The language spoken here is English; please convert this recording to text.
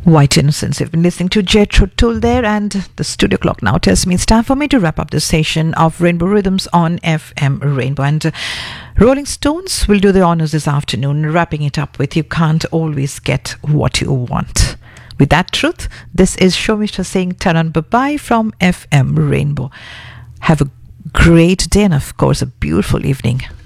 White Innocence. You've been listening to Jethro Tull there, and the studio clock now tells me it's time for me to wrap up this session of Rainbow Rhythms on FM Rainbow. And Rolling Stones will do the honors this afternoon, wrapping it up with You Can't Always Get What You Want. With that truth, this is Shomishta saying Taran bye-bye from FM Rainbow. Have a great day and, of course, a beautiful evening.